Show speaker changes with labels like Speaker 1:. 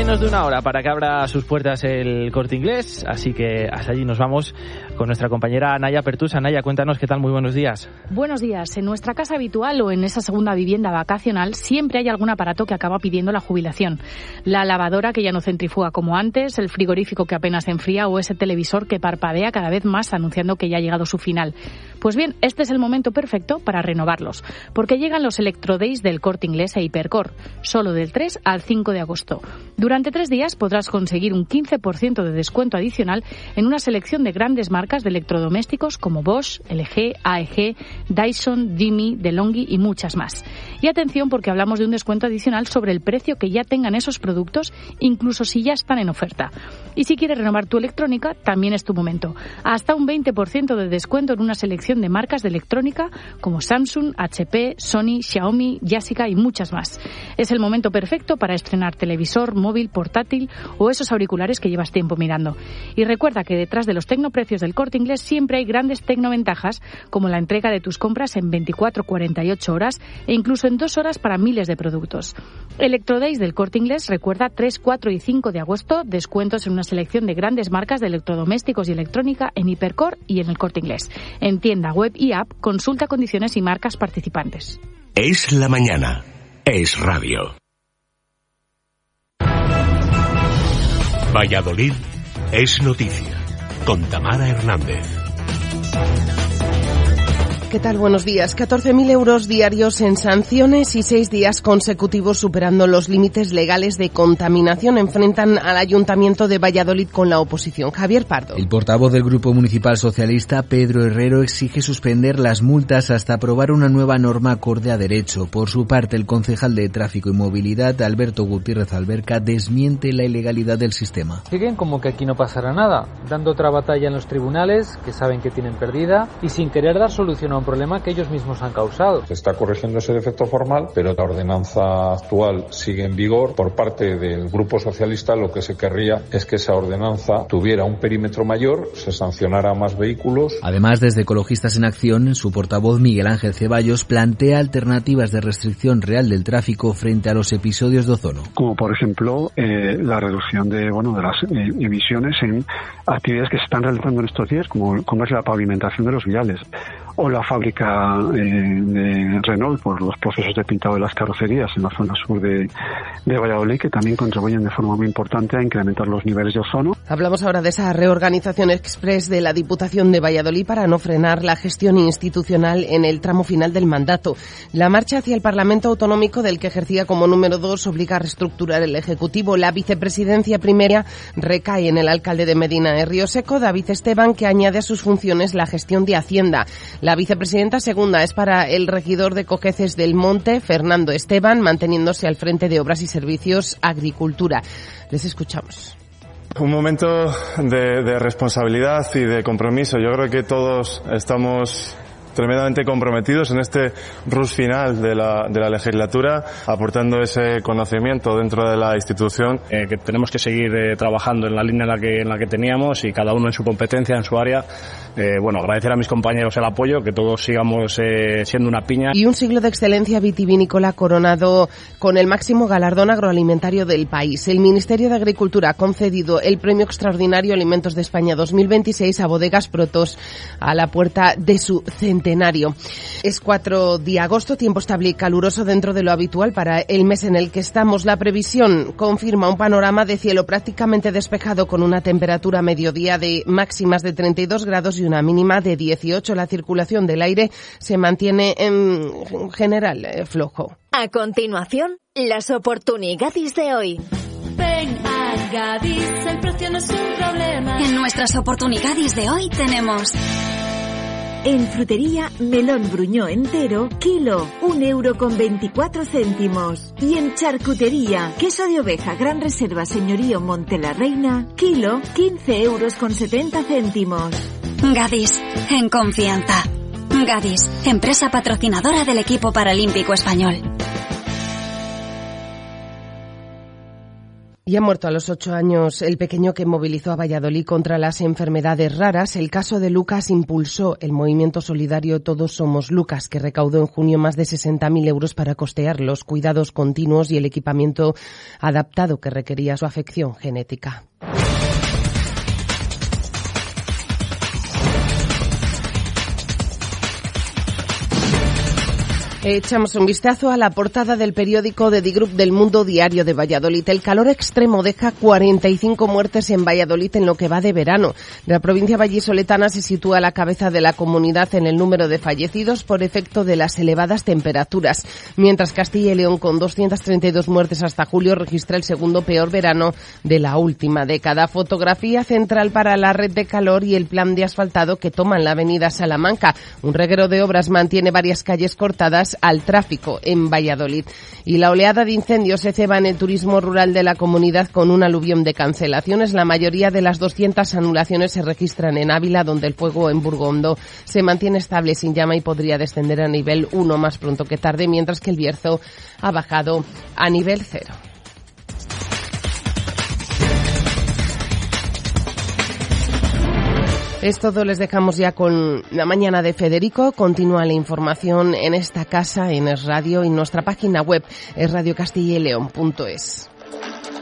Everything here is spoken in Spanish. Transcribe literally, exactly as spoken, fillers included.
Speaker 1: menos de una hora para que abra sus puertas el Corte Inglés, así que hasta allí nos vamos con nuestra compañera Naya Pertusa. Naya, cuéntanos qué tal, muy buenos días.
Speaker 2: Buenos días. En nuestra casa habitual o en esa segunda vivienda vacacional siempre hay algún aparato que acaba pidiendo la jubilación. La lavadora que ya no centrifuga como antes, el frigorífico que apenas enfría o ese televisor que parpadea cada vez más anunciando que ya ha llegado su final. Pues bien, este es el momento perfecto para renovarlos, porque llegan los Electrodays del Corte Inglés e Hipercor, solo del tres al cinco de agosto. Durante tres días podrás conseguir un quince por ciento de descuento adicional en una selección de grandes marcas de electrodomésticos como Bosch, L G, A E G, Dyson, Dimi, DeLonghi y muchas más. Y atención, porque hablamos de un descuento adicional sobre el precio que ya tengan esos productos, incluso si ya están en oferta. Y si quieres renovar tu electrónica, también es tu momento. Hasta un veinte por ciento de descuento en una selección de marcas de electrónica como Samsung, H P, Sony, Xiaomi, Yashica y muchas más. Es el momento perfecto para estrenar televisor, móvil, portátil o esos auriculares que llevas tiempo mirando. Y recuerda que detrás de los tecnoprecios del Corte Inglés siempre hay grandes tecnoventajas, como la entrega de tus compras en veinticuatro a cuarenta y ocho horas e incluso en dos horas para miles de productos. Electrodays del Corte Inglés, recuerda, tres, cuatro y cinco de agosto, descuentos en una selección de grandes marcas de electrodomésticos y electrónica en Hipercor y en el Corte Inglés. En tienda, web y app, consulta condiciones y marcas participantes.
Speaker 3: Es la mañana. Es radio. Valladolid es noticia. Con Tamara Hernández.
Speaker 4: ¿Qué tal? Buenos días. catorce mil euros diarios en sanciones y seis días consecutivos superando los límites legales de contaminación enfrentan al Ayuntamiento de Valladolid con la oposición. Javier Pardo.
Speaker 5: El portavoz del Grupo Municipal Socialista, Pedro Herrero, exige suspender las multas hasta aprobar una nueva norma acorde a derecho. Por su parte, el concejal de Tráfico y Movilidad, Alberto Gutiérrez Alberca, desmiente la ilegalidad del sistema.
Speaker 6: Siguen como que aquí no pasará nada, dando otra batalla en los tribunales, que saben que tienen perdida, y sin querer dar solución a un problema que ellos mismos han causado.
Speaker 7: Se está corrigiendo ese defecto formal, pero la ordenanza actual sigue en vigor. Por parte del Grupo Socialista, lo que se querría es que esa ordenanza tuviera un perímetro mayor, se sancionara a más vehículos.
Speaker 5: Además, desde Ecologistas en Acción, su portavoz Miguel Ángel Ceballos plantea alternativas de restricción real del tráfico frente a los episodios de ozono.
Speaker 8: Como por ejemplo, eh, la reducción de, bueno, de las eh, emisiones en actividades que se están realizando en estos días, como, como es la pavimentación de los viales, o la fábrica eh, de Renault por los procesos de pintado de las carrocerías en la zona sur de, de Valladolid, que también contribuyen de forma muy importante a incrementar los niveles de ozono.
Speaker 4: Hablamos ahora de esa reorganización express de la Diputación de Valladolid para no frenar la gestión institucional en el tramo final del mandato. La marcha hacia el Parlamento Autonómico, del que ejercía como número dos, obliga a reestructurar el Ejecutivo. La vicepresidencia primera recae en el alcalde de Medina de Rioseco, David Esteban, que añade a sus funciones la gestión de Hacienda. La vicepresidenta segunda es para el regidor de Cojeces del Monte, Fernando Esteban, manteniéndose al frente de Obras y Servicios, Agricultura. Les escuchamos.
Speaker 9: Un momento de, de responsabilidad y de compromiso. Yo creo que todos estamos tremendamente comprometidos en este rush final de la, de la legislatura, aportando ese conocimiento dentro de la institución.
Speaker 10: Eh, que tenemos que seguir eh, trabajando en la línea en la que en la que teníamos y cada uno en su competencia, en su área. Eh, bueno, agradecer a mis compañeros el apoyo, que todos sigamos eh, siendo una piña.
Speaker 4: Y un siglo de excelencia vitivinícola coronado con el máximo galardón agroalimentario del país. El Ministerio de Agricultura ha concedido el Premio Extraordinario Alimentos de España dos mil veintiséis a Bodegas Protos a la puerta de su centenario. Es cuatro de agosto, tiempo estable y caluroso dentro de lo habitual para el mes en el que estamos. La previsión confirma un panorama de cielo prácticamente despejado con una temperatura a mediodía de máximas de treinta y dos grados y una mínima de dieciocho. La circulación del aire se mantiene en general eh, flojo.
Speaker 11: A continuación, las oportunidades de hoy.
Speaker 12: Ven a Gadis, el precio no es un problema.
Speaker 13: En nuestras oportunidades de hoy tenemos...
Speaker 14: En frutería, melón bruñó entero, kilo, un euro con veinticuatro céntimos. Y en charcutería, queso de oveja Gran Reserva Señorío Monte la Reina, kilo, quince euros con setenta céntimos.
Speaker 13: Gadis, en confianza. Gadis, empresa patrocinadora del equipo paralímpico español.
Speaker 4: Y ha muerto a los ocho años el pequeño que movilizó a Valladolid contra las enfermedades raras. El caso de Lucas impulsó el movimiento solidario Todos Somos Lucas, que recaudó en junio más de sesenta mil euros para costear los cuidados continuos y el equipamiento adaptado que requería su afección genética. Echamos un vistazo a la portada del periódico de The Group del Mundo Diario de Valladolid. El calor extremo deja cuarenta y cinco muertes en Valladolid en lo que va de verano. La provincia vallisoletana se sitúa a la cabeza de la comunidad en el número de fallecidos por efecto de las elevadas temperaturas, mientras Castilla y León, con doscientas treinta y dos muertes hasta julio, registra el segundo peor verano de la última década. Fotografía central para la red de calor y el plan de asfaltado que toman la avenida Salamanca. Un reguero de obras mantiene varias calles cortadas al tráfico en Valladolid. Y la oleada de incendios se ceba en el turismo rural de la comunidad con un aluvión de cancelaciones. La mayoría de las doscientas anulaciones se registran en Ávila, donde el fuego en Burgondo se mantiene estable sin llama y podría descender a nivel uno más pronto que tarde, mientras que el Bierzo ha bajado a nivel cero. Es todo, les dejamos ya con la mañana de Federico. Continúa la información en esta casa, en Es Radio, y en nuestra página web es radio castilla y león punto es.